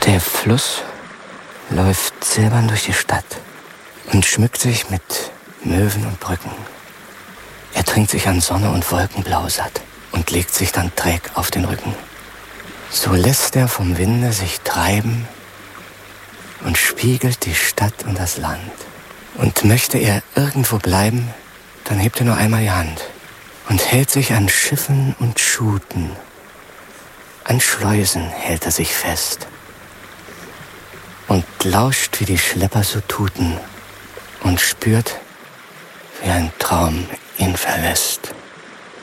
Der Fluss läuft silbern durch die Stadt und schmückt sich mit Möwen und Brücken. Er trinkt sich an Sonne und Wolkenblau satt und legt sich dann träg auf den Rücken. So lässt er vom Winde sich treiben und spiegelt die Stadt und das Land. Und möchte er irgendwo bleiben, dann hebt er nur einmal die Hand und hält sich an Schiffen und Schuten. An Schleusen hält er sich fest und lauscht, wie die Schlepper so tuten und spürt, wie ein Traum ihn verlässt.